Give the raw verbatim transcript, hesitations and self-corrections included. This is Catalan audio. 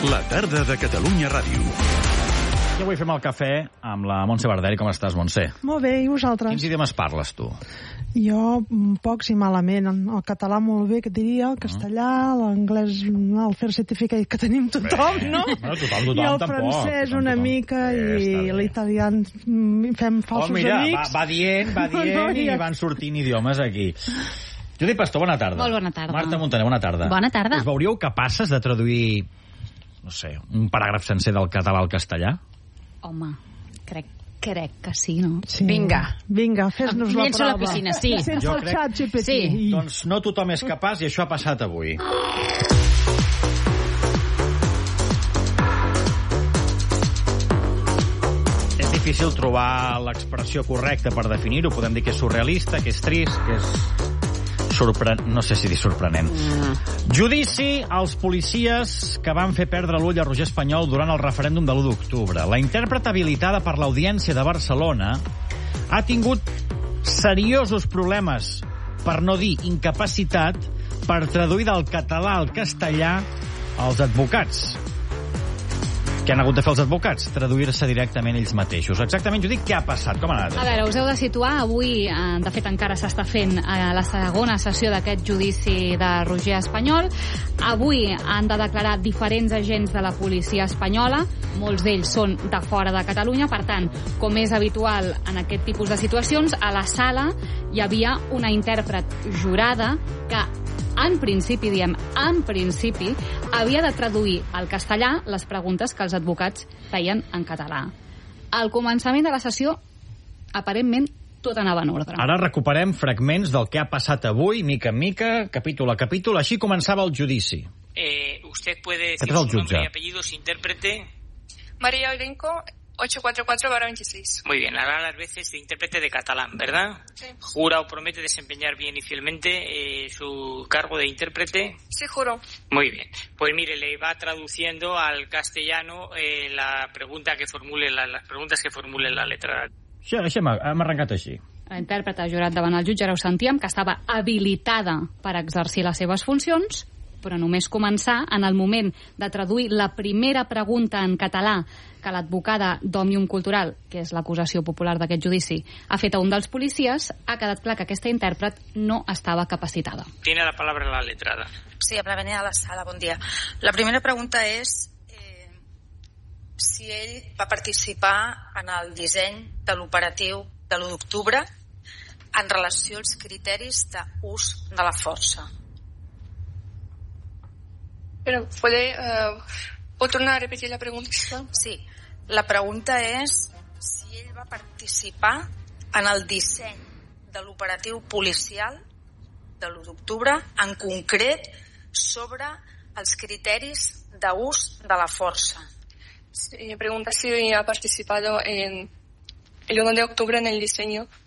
La tarda de Catalunya Ràdio. I avui fem el cafè amb la Montse Barderi. Com estàs, Montse? Molt bé, i vosaltres? Quins idiomes parles, tu? Jo, pocs i malament. El català molt bé, que et diria, el castellà, l'anglès, el fair certificate que tenim tothom, bé. no? Bueno, tothom, tothom, I el tampoc, francès tothom, una tothom. mica, Sí, i l'italià fem falsos oh, mira, amics. va, va dient, va dient, No, i ja. van sortint idiomes aquí. Judit Pastor, bona tarda. Molt bona tarda. Marta Montaner, bona tarda. Bona tarda. Us veuríeu capaces de traduir, no sé, un paràgraf sencer del català al castellà? Home, crec, crec que sí, no? Sí. Vinga. Vinga, fes-nos la Llenço prova. a la piscina, sí. Sense Jo el crec- xat G P T. Sí. Doncs no tothom és capaç i això ha passat avui. És difícil trobar l'expressió correcta per definir-ho. Podem dir que és surrealista, que és trist, que és... Sorpre... No sé si dir sorprenent. Mm. Judici als policies que van fer perdre l'ull a Roger Espanyol durant el referèndum de l'u d'octubre. La intèrpret habilitada per l'Audiència de Barcelona ha tingut seriosos problemes, per no dir incapacitat, per traduir del català al castellà als advocats. Què han hagut de fer els advocats? Traduir-se directament ells mateixos. Exactament, Judit, què ha passat? Com ha anat? A veure, us heu de situar. Avui, eh, de fet, encara s'està fent eh, la segona sessió d'aquest judici de Roger Espanyol. Avui han de declarar diferents agents de la policia espanyola. Molts d'ells són de fora de Catalunya. Per tant, com és habitual en aquest tipus de situacions, a la sala hi havia una intèrpret jurada que en principi, diem, en principi, havia de traduir al castellà les preguntes que els advocats feien en català. Al començament de la sessió, aparentment, tot anava en ordre. Ara recuperem fragments del que ha passat avui, mica en mica, capítol a capítol. Així començava el judici. Eh, ¿Usted puede Este decir es el su nombre jutge. y apellidos, intérprete? María Olenco, ochocientos cuarenta y cuatro barra veintiséis. Muy bien, hará las veces de intérprete de catalán, ¿verdad? Sí. ¿Jura o promete desempeñar bien y fielmente eh, su cargo de intérprete? Sí, juro. Muy bien. Pues mire, le va traduciendo al castellano eh, la pregunta que formule, la, las preguntas que formule la letra. Això, això hem, hem arrencat així. La intèrprete ha jurat davant el jutge, ara ho sentíem, que estava habilitada per exercir les seves funcions, però només començar, en el moment de traduir la primera pregunta en català que l'advocada d'Òmnium Cultural, que és l'acusació popular d'aquest judici, ha fet a un dels policies, ha quedat clar que aquesta intèrpret no estava capacitada. Tiene la palabra la letrada. Sí, bienvenida a la sala, bon dia. La primera pregunta és eh, si ell va participar en el disseny de l'operatiu de l'u d'octubre en relació als criteris d'ús de la força. Pero puede... Uh, ¿puedo tornar a repetir la pregunta? Sí, la pregunta és si ell va participar en el disseny de l'operatiu policial de l'u d'octubre, en concret sobre els criteris d'ús de la força. Sí, pregunta si ha participado en el uno de octubre en el diseño